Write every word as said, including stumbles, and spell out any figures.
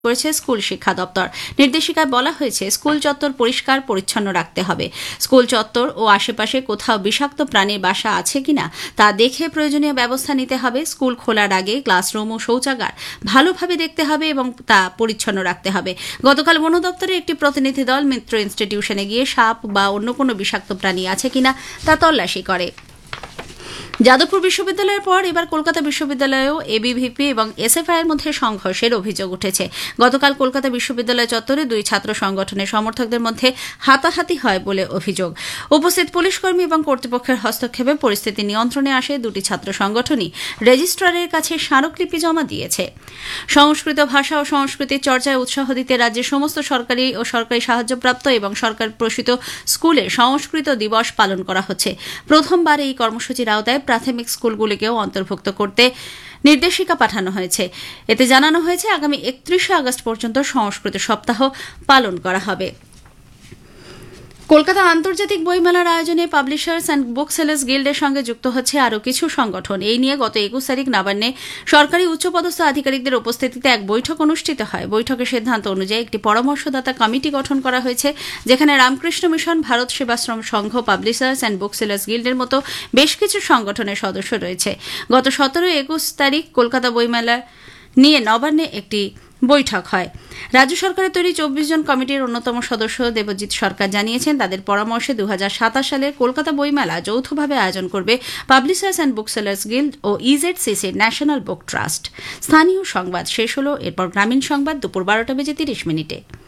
করেছে স্কুল শিক্ষা দপ্তর। নির্দেশিকায় বলা হয়েছে, স্কুল চত্বর পরিষ্কার পরিচ্ছন্ন রাখতে হবে। স্কুল চত্বর ও আশেপাশে কোথাও বিষাক্ত প্রাণীর বাসা আছে কিনা তা দেখে প্রয়োজনীয় ব্যবস্থা নিতে হবে। স্কুল খোলার আগে ক্লাসরুম ও শৌচাগার ভালোভাবে দেখতে হবে এবং তা পরিচ্ছন্ন রাখতে হবে। গতকাল বন দপ্তরের একটি প্রতিনিধি দল মিত্র ইনস্টিটিউশনে গিয়ে সাপ বা অন্য কোনো বিষাক্ত প্রাণী আছে কিনা তা তল্লাশি করে। যাদবপুর বিশ্ববিদ্যালয়ের পর এবার কলকাতা বিশ্ববিদ্যালয়েও এবিভিপি এবং এসএফআই এর মধ্যে সংঘর্ষের অভিযোগ উঠেছে। গতকাল কলকাতা বিশ্ববিদ্যালয় চত্বরে দুই ছাত্র সংগঠনের সমর্থকদের মধ্যে হাতাহাতি হয় বলে অভিযোগ। উপস্থিত পুলিশকর্মী এবং কর্তৃপক্ষের হস্তক্ষেপে পরিস্থিতি নিয়ন্ত্রণে আসে। দুটি ছাত্র সংগঠনই রেজিস্ট্রারের কাছে স্মারকলিপি জমা দিয়েছে। সংস্কৃত ভাষা ও সংস্কৃতির চর্চায় উৎসাহ দিতে রাজ্যের সমস্ত সরকারি ও সরকারি সাহায্যপ্রাপ্ত এবং সরকার প্রসূত স্কুলে সংস্কৃত দিবস পালন করা হচ্ছে। প্রথমবার এই কর্মসূচির আওতায় প্রাথমিক স্কুলগুলিকেও অন্তর্ভুক্ত করতে নির্দেশিকা পাঠানো হয়েছে। এতে জানানো হয়েছে, আগামী একত্রিশে আগস্ট পর্যন্ত সংস্কৃত সপ্তাহ পালন করা হবে। কলকাতা আন্তর্জাতিক বইমেলার আয়োজনে পাবলিশার্স অ্যান্ড বুক সেলার্স গিল্ডের সঙ্গে যুক্ত হচ্ছে আরও কিছু সংগঠন। এই নিয়ে গত একুশ তারিখ নবান্নে সরকারি উচ্চপদস্থ আধিকারিকদের উপস্থিতিতে এক বৈঠক অনুষ্ঠিত হয়। বৈঠকের সিদ্ধান্ত অনুযায়ী একটি পরামর্শদাতা কমিটি গঠন করা হয়েছে, যেখানে Ramakrishna mission, Bharat Sevashram Sangha, publishers and book sellers গিল্ডের মতো বেশ কিছু সংগঠনের সদস্য রয়েছে। গত সতেরো একুশ তারিখ কলকাতা বইমেলা নিয়ে নবান্নে একটি বৈঠক হয়। রাজ্য সরকারের তৈরি চব্বিশ জন কমিটির অন্যতম সদস্য দেবজিৎ সরকার জানিয়েছেন, তাদের পরামর্শে দু হাজার সাতাশ সালের কলকাতা বইমেলা যৌথভাবে আয়োজন করবে publishers and book sellers guild O ইজেডসিসির national book trust. স্থানীয় সংবাদ শেষ হল। এরপর গ্রামীণ সংবাদ দুপুর বারোটা বেজে তিরিশ মিনিটে।